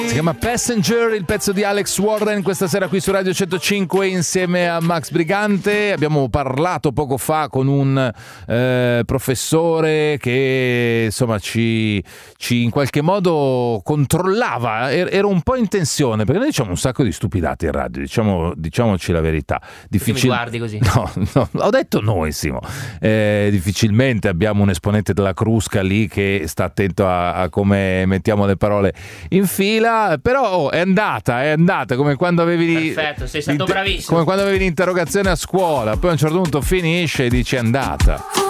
Si chiama Passenger, il pezzo di Alex Warren questa sera qui su Radio 105 insieme a Max Brigante. Abbiamo parlato poco fa con un professore che insomma ci in qualche modo controllava. Ero un po' in tensione perché noi diciamo un sacco di stupidate in radio, diciamoci la verità. Mi guardi così? No, ho detto noi, Simo. Difficilmente abbiamo un esponente della Crusca lì che sta attento a come mettiamo le parole in fila. Però è andata come quando avevi perfetto, sei stato bravissimo, come quando avevi l'interrogazione a scuola, poi a un certo punto finisce e dici è andata.